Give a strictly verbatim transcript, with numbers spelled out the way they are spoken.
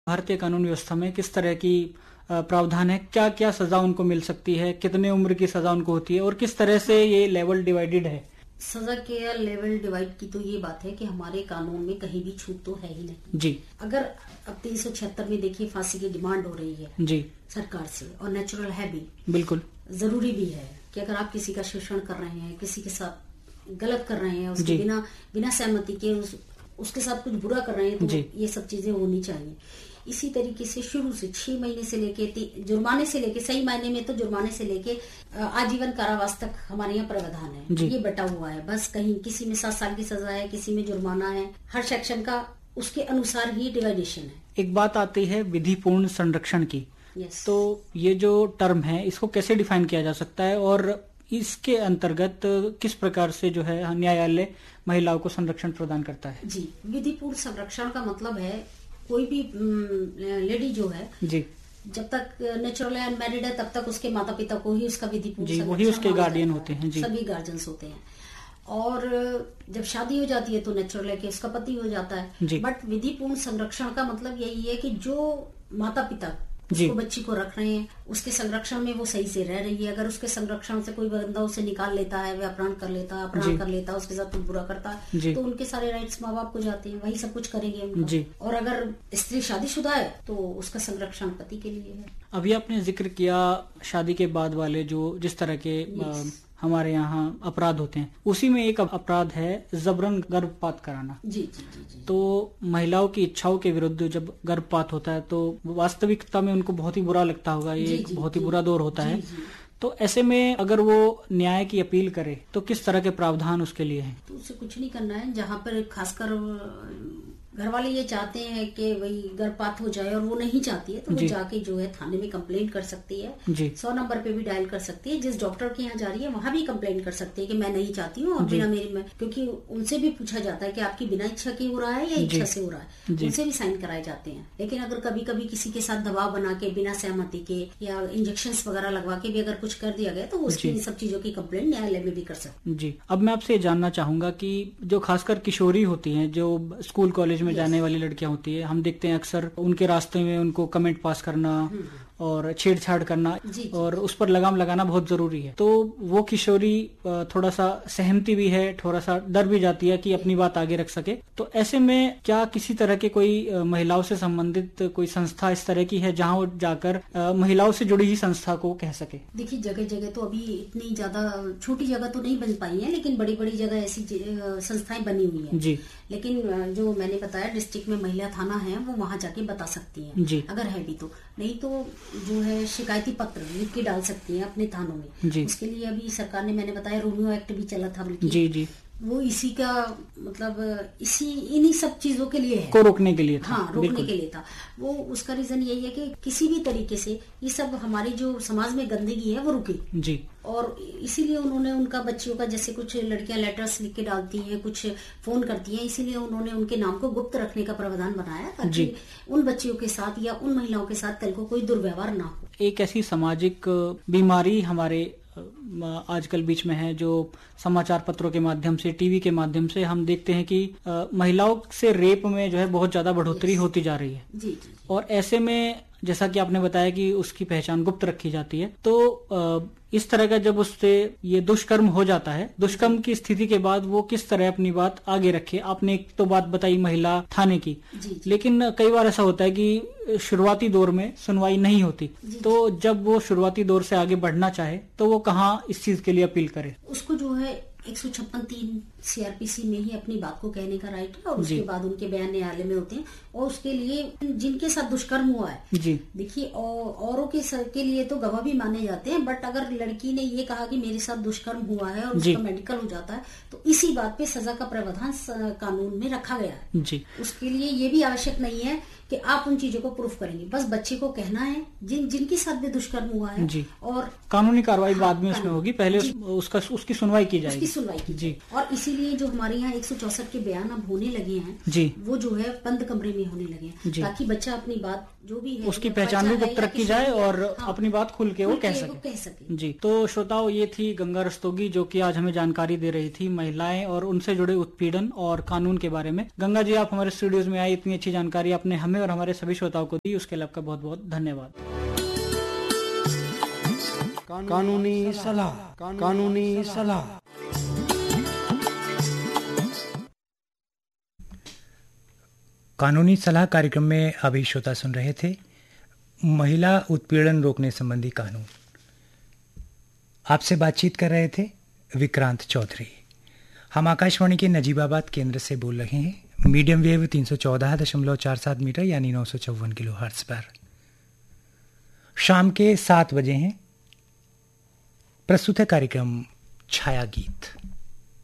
भारतीय कानून व्यवस्था में किस तरह की प्रावधान है, क्या क्या सजा उनको मिल सकती है, कितने उम्र की सजा उनको होती है और किस तरह से ये लेवल डिवाइडेड है? सजा के लेवल डिवाइड की तो ये बात है कि हमारे कानून में कहीं भी छूट तो है ही नहीं जी। अगर अब तीन सौ छिहत्तर में देखिए फांसी की डिमांड हो रही है जी सरकार से, और नेचुरल है भी, बिल्कुल जरूरी भी है कि अगर आप किसी का शोषण कर रहे हैं, किसी के साथ गलत कर रहे हैं, उसके बिना बिना सहमति के उस, उसके साथ कुछ बुरा कर रहे हैं, तो ये सब चीजें होनी चाहिए। इसी तरीके से शुरू से छह महीने से लेके जुर्माने से लेके, सही मायने में तो जुर्माने से लेके आजीवन कारावास तक हमारे यहाँ प्रावधान है, ये बटा हुआ है। बस कहीं किसी में सात साल की सजा है, किसी में जुर्माना है, हर सेक्शन का उसके अनुसार ही डिवाइडेशन है। एक बात आती है विधिपूर्ण संरक्षण की, yes. तो ये जो टर्म है इसको कैसे डिफाइन किया जा सकता है और इसके अंतर्गत किस प्रकार से जो है न्यायालय महिलाओं को संरक्षण प्रदान करता है? जी, विधिपूर्ण संरक्षण का मतलब है कोई भी लेडी जो है जी, जब तक नेचुरल अनमैरिड है तब तक उसके माता पिता को ही उसका विधिपूर्ण जी, वही उसके गार्डियन होते हैं जी, सभी गार्जियंस होते हैं। और जब शादी हो जाती है तो नेचुरल है कि उसका पति हो जाता है। बट विधिपूर्ण संरक्षण का मतलब यही है कि जो माता पिता उसको बच्ची को रख रहे हैं उसके संरक्षण में वो सही से रह रही है। अगर उसके संरक्षण से कोई बंदा उसे निकाल लेता है, वे अपहरण कर लेता है, अपहरण कर लेता है, उसके साथ कुछ बुरा करता है, तो उनके सारे राइट्स माँ बाप को जाते हैं, वही सब कुछ करेंगे उनका। और अगर स्त्री शादीशुदा है तो उसका संरक्षण पति के लिए है। अभी आपने जिक्र किया शादी के बाद वाले जो जिस तरह के हमारे यहाँ अपराध होते हैं, उसी में एक अपराध है जबरन गर्भपात कराना। जी, जी, जी, जी। तो महिलाओं की इच्छाओं के विरुद्ध जब गर्भपात होता है तो वास्तविकता में उनको बहुत ही बुरा लगता होगा, ये एक बहुत ही बुरा दौर होता है। तो ऐसे में अगर वो न्याय की अपील करे तो किस तरह के प्रावधान उसके लिए हैं? तो उसे कुछ नहीं करना है। जहाँ पर खासकर घर वाले ये चाहते हैं कि वही गर्भपात हो जाए और वो नहीं चाहती है तो वो जाके जो है थाने में कंप्लेंट कर सकती है, सौ नंबर पे भी डायल कर सकती है, जिस डॉक्टर के यहाँ जा रही है वहाँ भी कंप्लेंट कर सकती है कि मैं नहीं चाहती हूँ और बिना मेरी में, क्योंकि उनसे भी पूछा जाता है कि आपकी बिना इच्छा के हो रहा है या इच्छा से हो रहा है, उनसे भी साइन कराए जाते हैं। लेकिन अगर कभी कभी किसी के साथ दबाव बना के बिना सहमति के या इंजेक्शन वगैरह लगवा के भी अगर कुछ कर दिया गया तो उसकी सब चीजों की कंप्लेंट न्यायालय में भी कर सकते। जी, अब मैं आपसे जानना चाहूंगा कि जो खासकर किशोरी होती है, जो स्कूल कॉलेज में जाने वाली लड़कियां होती है, हम देखते हैं अक्सर उनके रास्ते में उनको कमेंट पास करना और छेड़छाड़ करना जी, जी, और उस पर लगाम लगाना बहुत जरूरी है। तो वो किशोरी थोड़ा सा सहमति भी है, थोड़ा सा डर भी जाती है कि अपनी बात आगे रख सके। तो ऐसे में क्या किसी तरह के कोई महिलाओं से संबंधित कोई संस्था इस तरह की है जहां वो जाकर महिलाओं से जुड़ी ही संस्था को कह सके? देखिए, जगह जगह तो अभी इतनी ज्यादा छोटी जगह तो नहीं बन पाई है, लेकिन बड़ी बड़ी जगह ऐसी संस्थाएं बनी हुई है जी। लेकिन जो मैंने बताया डिस्ट्रिक्ट में महिला थाना है वो वहाँ जाके बता सकती है जी। अगर है भी तो, नहीं तो जो है शिकायती पत्र लिख के डाल सकती है अपने थानों में जी। उसके लिए अभी सरकार ने, मैंने बताया रोमियो एक्ट भी चला था बल्कि जी जी वो इसी का मतलब इसी इन्हीं सब चीजों के लिए है, को रोकने के लिए था। हाँ, रोकने के लिए था वो। उसका रीजन यही है कि किसी भी तरीके से ये सब हमारी जो समाज में गंदगी है वो रुके जी। और इसीलिए उन्होंने उनका बच्चियों का, जैसे कुछ लड़कियां लेटर्स लिख के डालती हैं, कुछ फोन करती हैं, इसीलिए उन्होंने उनके नाम को गुप्त रखने का प्रावधान बनाया ताकि उन बच्चियों के साथ या उन महिलाओं के साथ कल को कोई दुर्व्यवहार ना हो। एक ऐसी सामाजिक बीमारी हमारे आजकल बीच में है जो समाचार पत्रों के माध्यम से, टीवी के माध्यम से हम देखते हैं कि महिलाओं से रेप में जो है बहुत ज्यादा बढ़ोतरी होती जा रही है जी, जी। और ऐसे में जैसा कि आपने बताया कि उसकी पहचान गुप्त रखी जाती है, तो इस तरह का जब उससे ये दुष्कर्म हो जाता है, दुष्कर्म की स्थिति के बाद वो किस तरह अपनी बात आगे रखे? आपने एक तो बात बताई महिला थाने की जी, जी। लेकिन कई बार ऐसा होता है कि शुरुआती दौर में सुनवाई नहीं होती जी, तो जब वो शुरुआती दौर से आगे बढ़ना चाहे तो वो कहाँ इस चीज के लिए अपील करे? उसको जो है एक सौ छप्पन तीन सीआरपीसी में ही अपनी बात को कहने का राइट है और उसके बाद उनके बयान न्यायालय में होते हैं। और उसके लिए जिनके साथ दुष्कर्म हुआ है जी, देखिए औरों के सर के लिए तो गवाह भी माने जाते हैं, बट अगर लड़की ने ये कहा कि मेरे साथ दुष्कर्म हुआ है और उसका मेडिकल हो जाता है तो इसी बात पे सजा का प्रावधान कानून में रखा गया है जी। उसके लिए ये भी आवश्यक नहीं है कि आप उन चीजों को प्रूफ करेंगे, बस बच्चे को कहना है जिन जिनके साथ भी दुष्कर्म हुआ है जी। और कानूनी कार्रवाई बाद में उसमें होगी, पहले उसका उसकी सुनवाई की जाएगी। सुनवाई की जाए। और इसीलिए जो हमारे यहाँ एक सौ चौसठ के बयान अब होने लगे हैं जी, वो जो है बंद कमरे में होने लगे हैं, ताकि बच्चा अपनी बात जो भी है उसकी पहचान भी गुप्त रखी जाए और हाँ, अपनी बात खुल के वो कह सके।, कह सके जी। तो श्रोताओं, ये थी गंगा रस्तोगी जो कि आज हमें जानकारी दे रही थी महिलाएं और उनसे जुड़े उत्पीड़न और कानून के बारे में। गंगा जी, आप हमारे स्टूडियोज में आई, इतनी अच्छी जानकारी आपने हमें और हमारे सभी श्रोताओं को दी, उसके लिए आपका बहुत बहुत धन्यवाद। कानूनी सलाह, कानूनी सलाह। कानूनी सलाह कार्यक्रम में अभी श्रोता सुन रहे थे महिला उत्पीड़न रोकने संबंधी कानून। आपसे बातचीत कर रहे थे विक्रांत चौधरी। हम आकाशवाणी के नजीबाबाद केंद्र से बोल रहे हैं, मीडियम वेव तीन सौ चौदह दशमलव चार सात मीटर यानी नौ सौ चौवन किलो हर्ट्ज पर। शाम के सात बजे हैं। प्रस्तुत है कार्यक्रम छाया गीत।